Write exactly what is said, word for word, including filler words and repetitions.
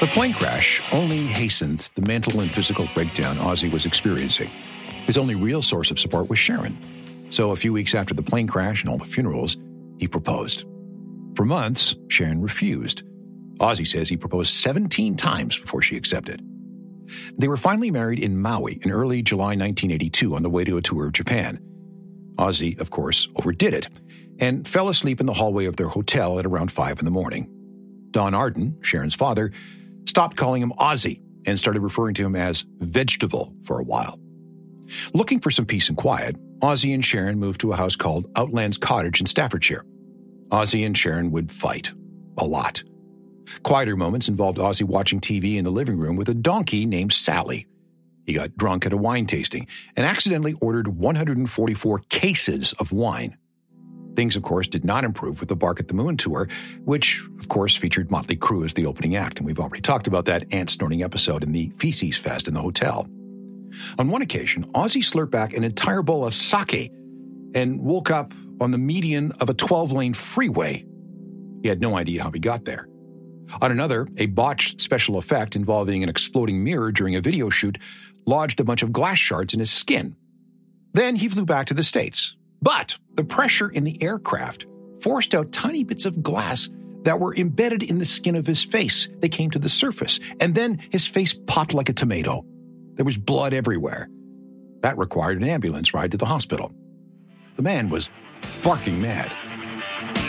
The plane crash only hastened the mental and physical breakdown Ozzy was experiencing. His only real source of support was Sharon. So a few weeks after the plane crash and all the funerals, he proposed. For months, Sharon refused. Ozzy says he proposed seventeen times before she accepted. They were finally married in Maui in early July nineteen eighty-two on the way to a tour of Japan. Ozzy, of course, overdid it and fell asleep in the hallway of their hotel at around five in the morning. Don Arden, Sharon's father, stopped calling him Ozzy and started referring to him as Vegetable for a while. Looking for some peace and quiet, Ozzy and Sharon moved to a house called Outlands Cottage in Staffordshire. Ozzy and Sharon would fight. A lot. Quieter moments involved Ozzy watching T V in the living room with a donkey named Sally. He got drunk at a wine tasting and accidentally ordered one hundred forty-four cases of wine. Things, of course, did not improve with the Bark at the Moon tour, which, of course, featured Motley Crue as the opening act, and we've already talked about that ant-snorting episode in the Feces Fest in the hotel. On one occasion, Ozzy slurped back an entire bowl of sake and woke up on the median of a twelve-lane freeway. He had no idea how he got there. On another, a botched special effect involving an exploding mirror during a video shoot lodged a bunch of glass shards in his skin. Then he flew back to the States. But the pressure in the aircraft forced out tiny bits of glass that were embedded in the skin of his face. They came to the surface, and then his face popped like a tomato. There was blood everywhere. That required an ambulance ride to the hospital. The man was barking mad.